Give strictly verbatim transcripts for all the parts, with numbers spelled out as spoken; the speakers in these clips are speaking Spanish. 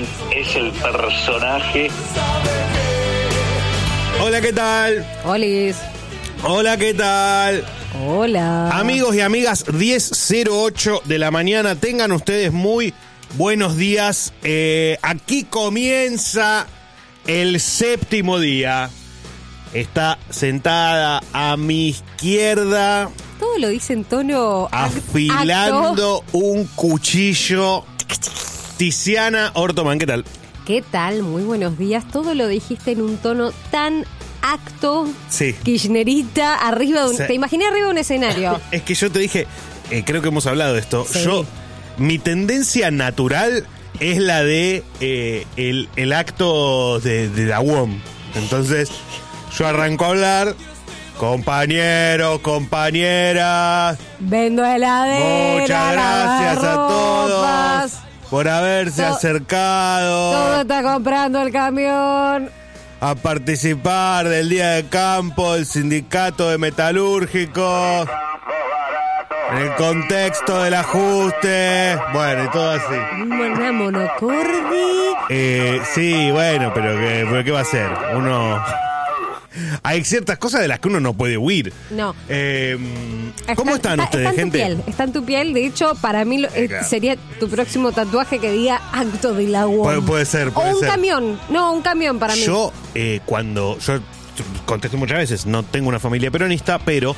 es el personaje. Hola, ¿qué tal? Olis. Hola, ¿qué tal? Hola. Amigos y amigas, diez cero ocho de la mañana, tengan ustedes muy buenos días. Eh, aquí comienza el séptimo día. Está sentada a mi izquierda, Todo lo dice en tono afilando acto. un cuchillo, Tiziana Ortoman. ¿Qué tal? ¿Qué tal? Muy buenos días. Todo lo dijiste en un tono tan acto, Sí. kirchnerita, arriba de un... Sí. Te imaginé arriba de un escenario. Es que yo te dije, eh, creo que hemos hablado de esto. Sí. Yo, mi tendencia natural es la de eh, el, el acto de, de la U O M. Entonces, yo arranco a hablar. Compañeros, compañeras, Vendo heladera. muchas gracias a todos lavarropas. por haberse To- acercado Todo está comprando el camión. a participar del Día de Campo del Sindicato de Metalúrgicos, en el contexto del ajuste, bueno, y todo así. Una monocordi. Eh, sí, bueno, pero ¿qué, pero ¿qué va a hacer? Uno... Hay ciertas cosas de las que uno no puede huir. No. Eh, ¿Cómo Está- están está- ustedes, está en tu gente? piel, está en tu piel. De hecho, para mí lo- eh, Claro. sería tu próximo tatuaje que diga acto de la U O M. Puede, puede ser, puede O un ser. camión. No, un camión para mí. Yo, eh, cuando... Yo contesté muchas veces, no tengo una familia peronista, pero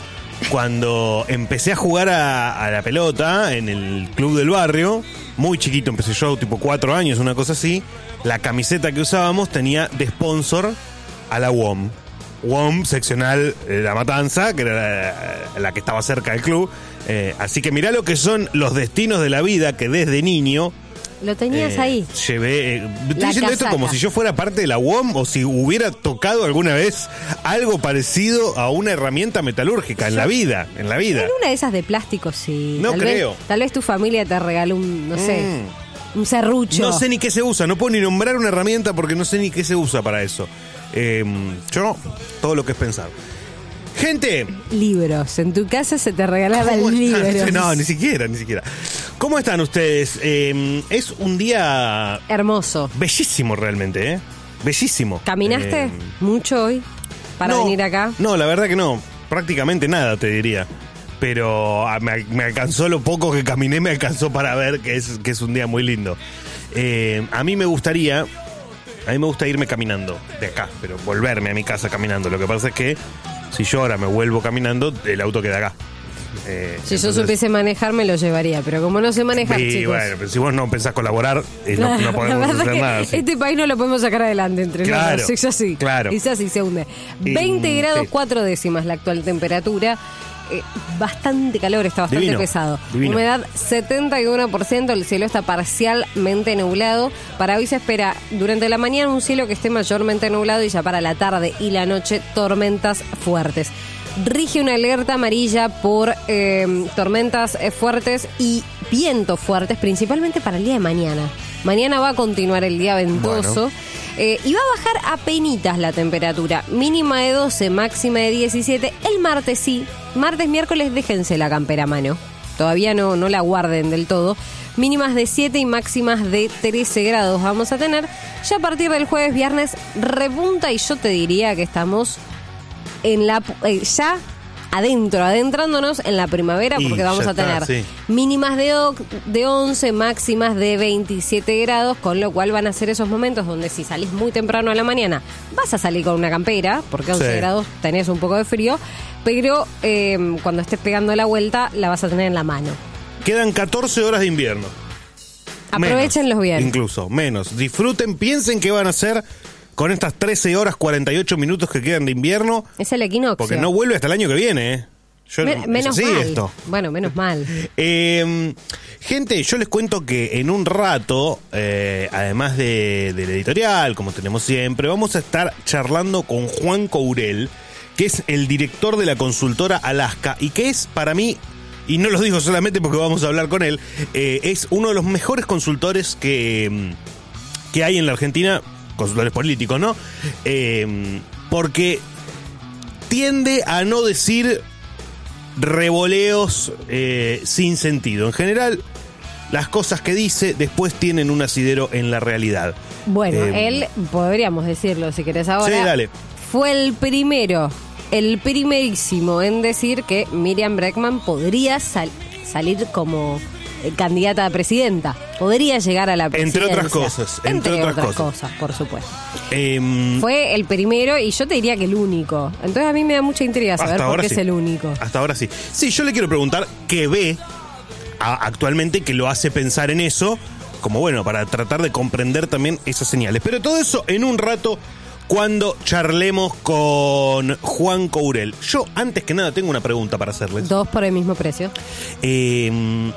cuando empecé a jugar a, a la pelota en el club del barrio, muy chiquito, empecé yo, tipo cuatro años, una cosa así, la camiseta que usábamos tenía de sponsor a la U O M. U O M seccional eh, La Matanza, que era la, la que estaba cerca del club. Eh, así que mirá lo que son los destinos de la vida que desde niño Lo tenías eh, ahí. llevé. eh, estoy La diciendo esto casaca. como si yo fuera parte de la U O M o si hubiera tocado alguna vez algo parecido a una herramienta metalúrgica en la vida, en la vida. En una de esas de plástico, sí. No tal creo. Vez, tal vez tu familia te regaló un, no sé, un serrucho. No sé ni qué se usa, no puedo ni nombrar una herramienta porque no sé ni qué se usa para eso. Eh, yo, todo lo que es pensar. Gente, Libros. En tu casa se te regalaban ¿cómo están? libros. No, ni siquiera, ni siquiera. ¿Cómo están ustedes? Eh, es un día Hermoso. bellísimo realmente, ¿eh? Bellísimo. ¿Caminaste Eh, mucho hoy para no, venir acá? No, la verdad que no. Prácticamente nada, te diría. Pero ah, me, me alcanzó lo poco que caminé, me alcanzó para ver que es, que es un día muy lindo. Eh, a mí me gustaría... A mí me gusta irme caminando de acá, pero volverme a mi casa caminando. Lo que pasa es que si yo ahora me vuelvo caminando, el auto queda acá. Eh, Si yo entonces- supiese manejar, me lo llevaría. Pero como no sé manejar, Sí, chicos. bueno, pero si vos no pensás colaborar, eh, no, Claro, no podemos la verdad hacer que nada. sí. Este país no lo podemos sacar adelante entre Claro, los dos. Es así. claro. Es así, se hunde. Y, veinte grados, sí. cuatro décimas la actual temperatura. Eh, bastante calor, está bastante Divino, pesado. divino. Humedad setenta y uno por ciento, el cielo está parcialmente nublado. Para hoy se espera durante la mañana un cielo que esté mayormente nublado y ya para la tarde y la noche tormentas fuertes. Rige una alerta amarilla por eh, tormentas eh, fuertes y vientos fuertes, principalmente para el día de mañana. Mañana va a continuar el día ventoso. Bueno. Eh, y va a bajar apenitas la temperatura. Mínima de doce, máxima de diecisiete. El martes sí. Martes, miércoles, déjense la campera a mano. Todavía no, no la guarden del todo. Mínimas de siete y máximas de trece grados vamos a tener. Ya a partir del jueves, viernes, repunta y yo te diría que estamos en la eh, ya adentro, adentrándonos en la primavera, Y porque vamos ya a tener está, sí. mínimas de, o- de once, máximas de veintisiete grados, con lo cual van a ser esos momentos donde si salís muy temprano a la mañana vas a salir con una campera, porque once Sí. grados tenés un poco de frío, pero eh, cuando estés pegando la vuelta la vas a tener en la mano. Quedan catorce horas de invierno. Aprovechenlos Menos, bien. Incluso, menos. Disfruten, piensen qué van a hacer con estas trece horas cuarenta y ocho minutos que quedan de invierno, Es el equinoccio. porque no vuelve hasta el año que viene, ¿eh? Yo, Men- es menos así mal. esto. Bueno, menos mal. Eh, gente, yo les cuento que en un rato, eh, además de, del editorial, como tenemos siempre, vamos a estar charlando con Juan Courel, que es el director de la consultora Alaska y que es para mí, y no lo digo solamente porque vamos a hablar con él, eh, es uno de los mejores consultores que, que hay en la Argentina, consultores políticos, ¿no? Eh, porque tiende a no decir revoleos eh, sin sentido. En general, las cosas que dice después tienen un asidero en la realidad. Bueno, Eh, él, podríamos decirlo si querés ahora, Sí, dale. fue el primero, el primerísimo en decir que Miriam Bregman podría sal- salir como eh, candidata a presidenta. Podría llegar a la presidencia. Entre otras cosas, entre Entre, otras otras cosas. cosas, por supuesto. Eh, Fue el primero y yo te diría que el único. Entonces a mí me da mucha intriga saber Hasta por ahora qué sí. es el único. Hasta ahora sí. Sí, yo le quiero preguntar qué ve a- actualmente que lo hace pensar en eso, como bueno, para tratar de comprender también esas señales. Pero todo eso en un rato cuando charlemos con Juan Courel. Yo, antes que nada, tengo una pregunta para hacerles. Dos por el mismo precio. Eh,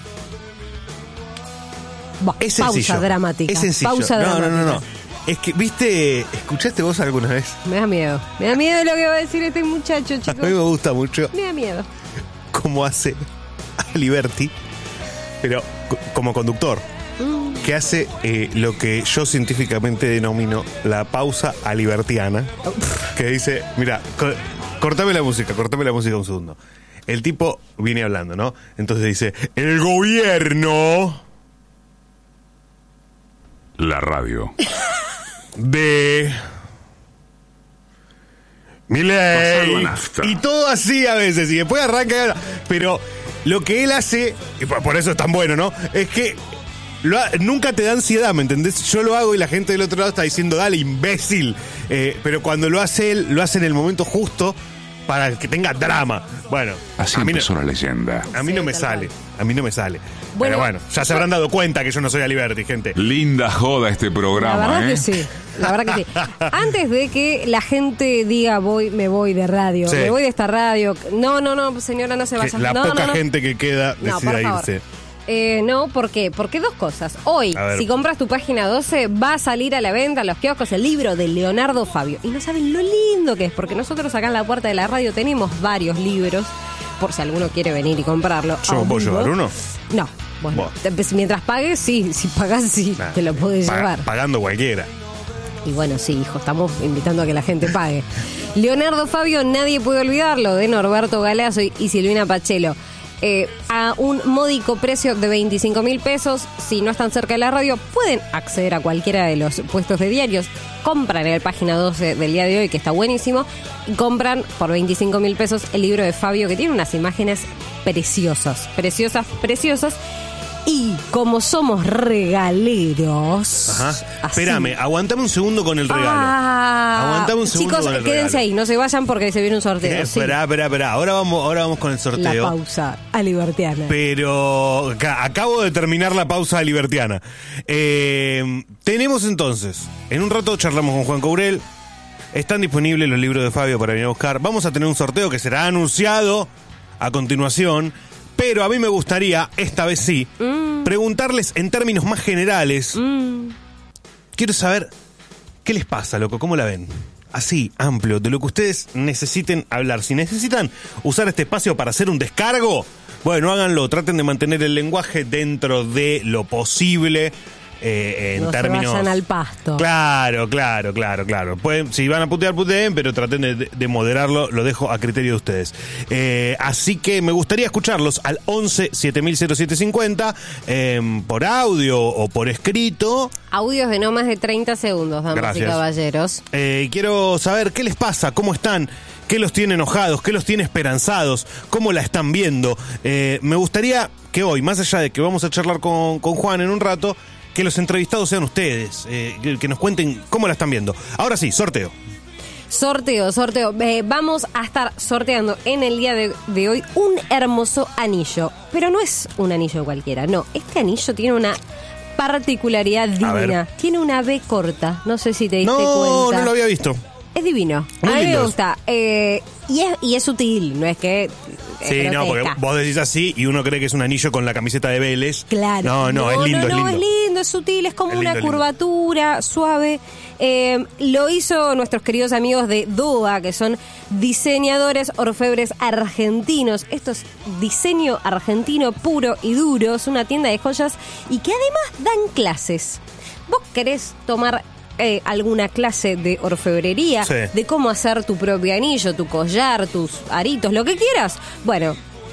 Bah, es pausa sencillo. dramática. Es sencillo. Pausa no, dramática. no, no, no. Es que, viste, ¿escuchaste vos alguna vez? Me da miedo. Me da miedo lo que va a decir este muchacho, A chicos. mí me gusta mucho Me da miedo. cómo hace a Liberty, pero co- como conductor, Mm. que hace eh, lo que yo científicamente denomino la pausa alibertiana, que dice, mira, co- cortame la música, cortame la música un segundo. El tipo viene hablando, ¿no? Entonces dice, el gobierno La radio. de Milei. Pasado nafta. Y todo así a veces, y después arranca y habla. Pero lo que él hace, y por por eso es tan bueno, ¿no? Es que lo ha- nunca te da ansiedad, ¿me entendés? Yo lo hago y la gente del otro lado está diciendo, dale, imbécil. Eh, pero cuando lo hace él, lo hace en el momento justo para que tenga drama. Bueno, Así a mí, empezó no, la leyenda. a mí Sí, no me tal sale. cual. A mí no me sale. Bueno, pero bueno, ya se habrán dado cuenta que yo no soy Aliberti, gente. Linda joda este La programa, verdad ¿eh? que sí. La verdad que sí. Antes de que la gente diga voy, me voy de radio, Sí. me voy de esta radio. No, no, no, señora, no se Que vaya. la no, poca no, no. gente que queda No, decida por favor. irse. Eh, no, ¿por qué? Porque dos cosas. Hoy, A ver. si compras tu página doce, va a salir a la venta en los kioscos el libro de Leonardo Fabio. Y no saben lo lindo que es, porque nosotros acá en la puerta de la radio tenemos varios libros, por si alguno quiere venir y comprarlo. ¿Yo a me puedo vivo. llevar uno? No. Bueno, Bueno. te- pues, mientras pagues, sí. Si pagas, sí, Nah, te lo puedes pa- llevar. Pagando cualquiera. Y bueno, sí, hijo, estamos invitando a que la gente pague. Leonardo Fabio, nadie puede olvidarlo, de Norberto Galazo y, y Silvina Pachelo. Eh, a un módico precio de veinticinco mil pesos. Si no están cerca de la radio, pueden acceder a cualquiera de los puestos de diarios. Compran en la página doce del día de hoy, que está buenísimo. Y compran por veinticinco mil pesos el libro de Fabio, que tiene unas imágenes preciosas, preciosas, preciosas. Y como somos regaleros. Ajá. así. Espérame, aguantame un segundo con el regalo. Ah, Aguantame un segundo chicos, con el quédense regalo. ahí, no se vayan porque se viene un sorteo. Eh, sí. Esperá, esperá, esperá. Ahora vamos, ahora vamos con el La sorteo. pausa alibertiana. Pero ca- acabo de terminar la pausa libertiana. Eh, tenemos entonces, en un rato charlamos con Juan Courel. Están disponibles los libros de Fabio para venir a buscar. Vamos a tener un sorteo que será anunciado a continuación. Pero a mí me gustaría, esta vez sí, Mm. preguntarles en términos más generales. Mm. Quiero saber qué les pasa, loco, cómo la ven. Así, amplio, de lo que ustedes necesiten hablar. Si necesitan usar este espacio para hacer un descargo, bueno, háganlo. Traten de mantener el lenguaje dentro de lo posible. Eh, en No se términos. vayan al pasto. Claro, claro, claro, claro. Pueden, si van a putear, puteen, pero traten de, de moderarlo, lo dejo a criterio de ustedes. Eh, así que me gustaría escucharlos al once siete mil cero siete cincuenta, eh, por audio o por escrito. Audios de no más de treinta segundos, damas Gracias. y caballeros. Eh, quiero saber qué les pasa, cómo están, qué los tiene enojados, qué los tiene esperanzados, cómo la están viendo. Eh, me gustaría que hoy, más allá de que vamos a charlar con, con Juan en un rato, que los entrevistados sean ustedes, eh, que, que nos cuenten cómo la están viendo. Ahora sí, sorteo. Sorteo, sorteo. Eh, vamos a estar sorteando en el día de, de hoy un hermoso anillo. Pero no es un anillo cualquiera, no. Este anillo tiene una particularidad divina. ver. Tiene una B corta. No sé si te diste No, cuenta. no lo había visto. Es divino. Muy a mí lindo me es. gusta. Eh, y, es, y es sutil, no es que... es Sí, no, porque grotesca. vos decís así y uno cree que es un anillo con la camiseta de Vélez. Claro. No, no, es lindo, no, es no, lindo. es lindo, es sutil, es como Es una lindo, es lindo. curvatura suave. Eh, lo hizo nuestros queridos amigos de D O A, que son diseñadores orfebres argentinos. Esto es diseño argentino puro y duro. Es una tienda de joyas y que además dan clases. ¿Vos querés tomar eh, alguna clase de orfebrería? Sí. De cómo hacer tu propio anillo, tu collar, tus aritos, lo que quieras. Bueno,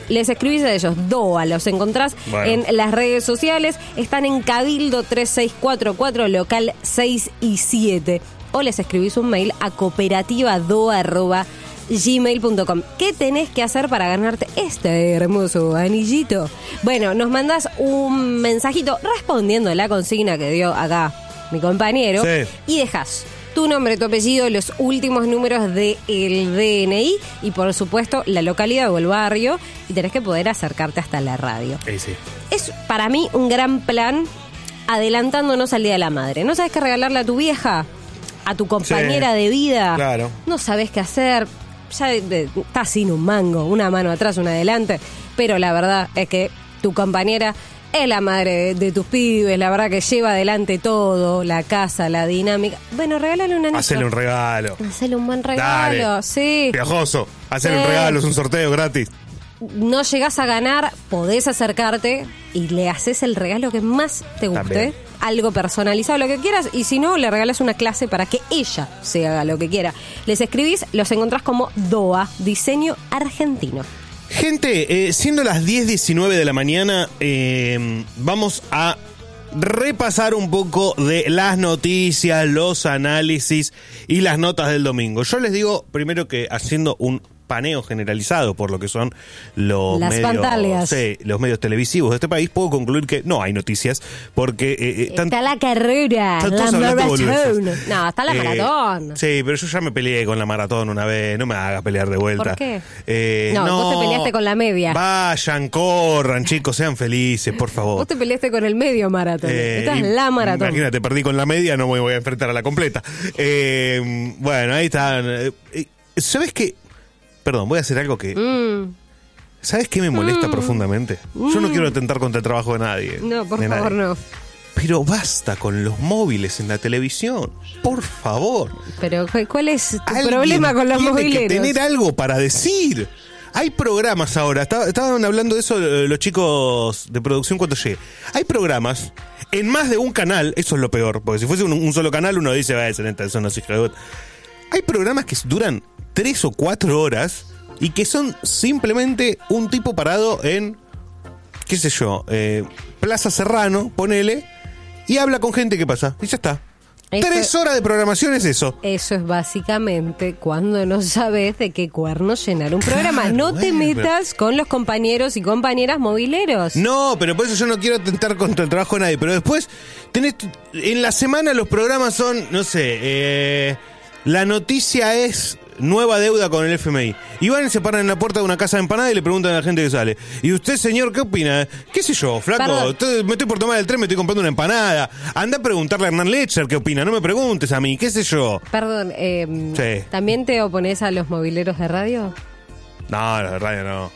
Les escribís a ellos, D O A, los encontrás bueno. en las redes sociales. Están en Cabildo tres seis cuatro cuatro, local seis y siete. O les escribís un mail a cooperativado arroba gmail punto com. ¿Qué tenés que hacer para ganarte este hermoso anillito? Bueno, nos mandás un mensajito respondiendo a la consigna que dio acá mi compañero sí. y dejás tu nombre, tu apellido, los últimos números del D N I y por supuesto la localidad o el barrio, y tenés que poder acercarte hasta la radio. Sí, sí. Es para mí un gran plan adelantándonos al Día de la Madre. ¿No sabes qué regalarle a tu vieja? A tu compañera sí, de vida. Claro. No sabes qué hacer. Ya estás sin un mango, una mano atrás, una adelante, pero la verdad es que tu compañera es la madre de, de tus pibes, la verdad que lleva adelante todo, la casa, la dinámica. Bueno, regálale un anillo. Hacele un regalo. Hacele un buen regalo, Dale. sí. Piajoso, hacele sí. un regalo, es un sorteo gratis. No llegás a ganar, podés acercarte y le haces el regalo que más te guste. También. Algo personalizado, lo que quieras, y si no, le regalas una clase para que ella se haga lo que quiera. Les escribís, los encontrás como D O A, Diseño Argentino. Gente, eh, siendo las diez diecinueve de la mañana, eh, vamos a repasar un poco de las noticias, los análisis y las notas del domingo. Yo les digo primero que haciendo un paneo generalizado por lo que son los Las medios, pantallas. Sí, los medios televisivos de este país, puedo concluir que no hay noticias porque eh, están, está la carrera, la maratón. No, está la eh, maratón. Sí, pero yo ya me peleé con la maratón una vez, no me hagas pelear de vuelta. ¿Por qué? Eh, no, no, vos te peleaste con la media. Vayan, corran, chicos, sean felices, por favor. Vos te peleaste con el medio maratón. Eh, Esta es la maratón. Imagínate, perdí con la media, no me voy a enfrentar a la completa. Eh, bueno, ahí están. Eh, ¿Sabés qué? Perdón, voy a hacer algo que... Mm. ¿Sabes qué me molesta mm. profundamente? Mm. Yo no quiero atentar contra el trabajo de nadie. No, por de favor, nadie. no. Pero basta con los móviles en la televisión. Por favor. Pero, ¿cuál es tu problema con los móviles? Tiene que tener algo para decir. Hay programas ahora. Estaban hablando de eso los chicos de producción cuando llegué. Hay programas en más de un canal. Eso es lo peor. Porque si fuese un, un solo canal, uno dice, va, eso no es hija de... Hay programas que duran tres o cuatro horas y que son simplemente un tipo parado en, qué sé yo, eh, Plaza Serrano, ponele, y habla con gente, ¿qué pasa? Y ya está. Eso, tres horas de programación es eso. Eso es básicamente cuando no sabes de qué cuernos llenar un programa. Claro, no te bueno, metas pero... con los compañeros y compañeras mobileros. No, pero por eso yo no quiero atentar contra el trabajo de nadie. Pero después, tenés en la semana los programas son, no sé, eh, la noticia es nueva deuda con el F M I. Y van y se paran en la puerta de una casa de empanada y le preguntan a la gente que sale. ¿Y usted, señor, qué opina? ¿Qué sé yo, flaco? Estoy, me estoy por tomar el tren, me estoy comprando una empanada. Anda a preguntarle a Hernán Lecher qué opina. No me preguntes a mí, qué sé yo. Perdón, eh, sí. ¿También te opones a los mobileros de radio? No, los de radio no.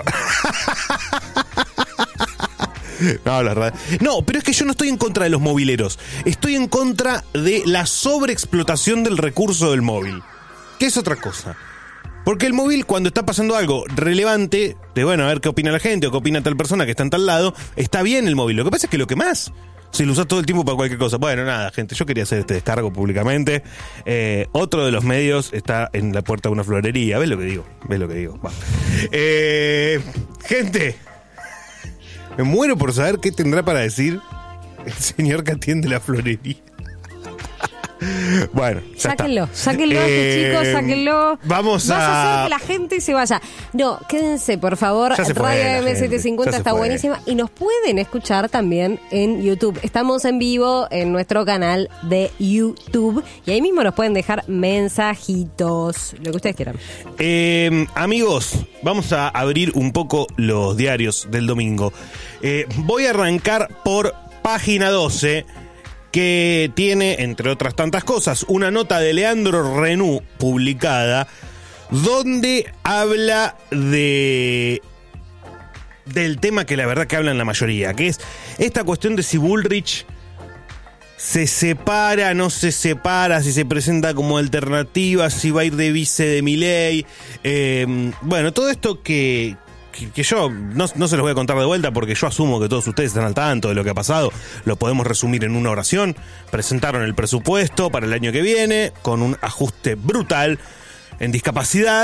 No, la verdad. No, pero es que yo no estoy en contra de los mobileros. Estoy en contra de la sobreexplotación del recurso del móvil. Que es otra cosa. Porque el móvil, cuando está pasando algo relevante, de bueno, a ver qué opina la gente o qué opina tal persona que está en tal lado, está bien el móvil. Lo que pasa es que lo que más, si lo usas todo el tiempo para cualquier cosa. Bueno, nada, gente, yo quería hacer este descargo públicamente. Eh, otro de los medios está en la puerta de una florería. ¿Ves lo que digo? ¿Ves lo que digo? Bueno. Eh, gente, me muero por saber qué tendrá para decir el señor que atiende la florería. Bueno, ya sáquenlo, está. sáquenlo, eh, chicos, sáquenlo. Vamos Vas a... a hacer que la gente se vaya. No, quédense, por favor. Radio M setecientos cincuenta está buenísima. Y nos pueden escuchar también en YouTube. Estamos en vivo en nuestro canal de YouTube. Y ahí mismo nos pueden dejar mensajitos, lo que ustedes quieran. Eh, amigos, vamos a abrir un poco los diarios del domingo. Eh, voy a arrancar por página doce, que tiene, entre otras tantas cosas, una nota de Leandro Renú publicada, donde habla de del tema que la verdad que hablan la mayoría, que es esta cuestión de si Bullrich se separa, no se separa, si se presenta como alternativa, si va a ir de vice de Milei. Eh, bueno, todo esto que... Que, que yo no, no se los voy a contar de vuelta porque yo asumo que todos ustedes están al tanto de lo que ha pasado. Lo podemos resumir en una oración. Presentaron el presupuesto para el año que viene con un ajuste brutal en discapacidad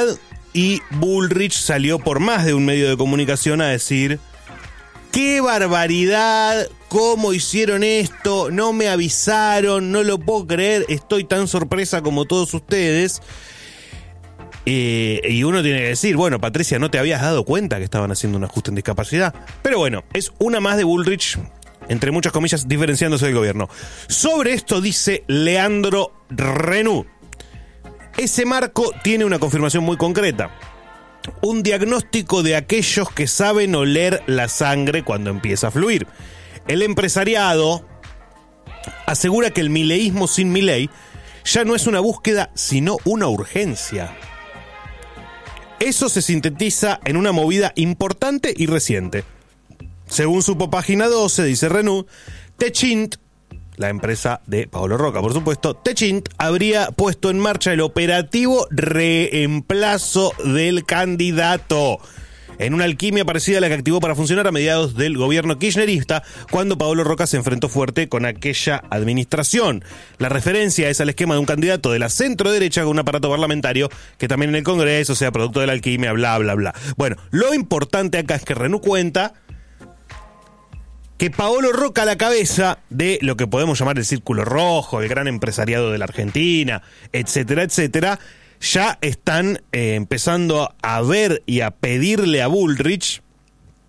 y Bullrich salió por más de un medio de comunicación a decir: ¡qué barbaridad! ¿Cómo hicieron esto? No me avisaron, no lo puedo creer, estoy tan sorpresa como todos ustedes. Eh, y uno tiene que decir, bueno, Patricia, ¿no te habías dado cuenta que estaban haciendo un ajuste en discapacidad? Pero bueno, es una más de Bullrich, entre muchas comillas, diferenciándose del gobierno. Sobre esto dice Leandro Renaud: ese marco tiene una confirmación muy concreta. Un diagnóstico de aquellos que saben oler la sangre cuando empieza a fluir. El empresariado asegura que el mileísmo sin Milei ya no es una búsqueda, sino una urgencia. Eso se sintetiza en una movida importante y reciente. Según supo Página doce, dice Renaud, Techint, la empresa de Paolo Roca, por supuesto, Techint habría puesto en marcha el operativo reemplazo del candidato, en una alquimia parecida a la que activó para funcionar a mediados del gobierno kirchnerista, cuando Paolo Roca se enfrentó fuerte con aquella administración. La referencia es al esquema de un candidato de la centro-derecha con un aparato parlamentario que también en el Congreso sea producto de la alquimia, bla, bla, bla. Bueno, lo importante acá es que Renaud cuenta que Paolo Roca, a la cabeza de lo que podemos llamar el Círculo Rojo, el gran empresariado de la Argentina, etcétera, etcétera, ya están eh, empezando a ver y a pedirle a Bullrich